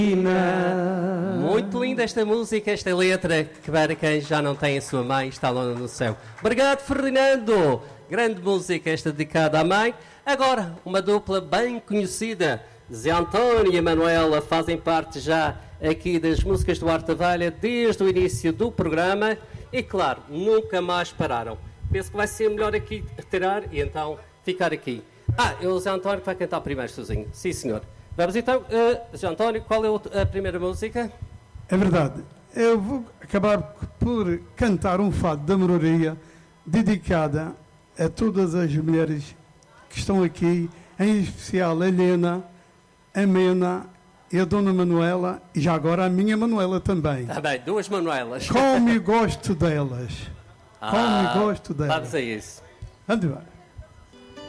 Muito linda esta música, esta letra, que para quem já não tem a sua mãe, está lá no céu. Obrigado, Ferdinando. Grande música esta dedicada à mãe. Agora, uma dupla bem conhecida. Zé António e a Manuela fazem parte já aqui das músicas do Arte da Velha desde o início do programa e, claro, nunca mais pararam. Penso que vai ser melhor aqui retirar e então ficar aqui. É o Zé António que vai cantar primeiro sozinho. Sim, senhor. Vamos então, Zé António, qual é a primeira música? É verdade. Eu vou acabar por cantar um fado da Moraria dedicada a todas as mulheres que estão aqui, em especial a Helena, a Mena e a Dona Manuela, e já agora a minha Manuela também. Tá bem, duas Manuelas. Como gosto delas. Como gosto delas. Vamos a isso. Vamos lá.